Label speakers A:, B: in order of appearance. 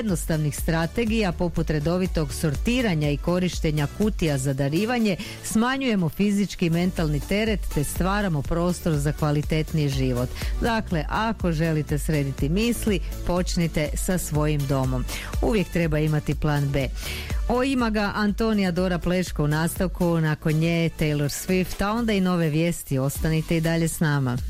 A: jednostavnih strategija poput redovitog sortiranja i korištenja kutija za darivanje smanjujemo fizički i mentalni teret te stvaramo prostor za kvalitetniji život. Dakle, ako želite srediti misli, počnite sa svojim domom. Uvijek treba imati plan B. Ima ga Antonija Dora Pleško u nastavku, nakon nje Taylor Swift, a onda i nove vijesti. Ostanite i dalje s nama.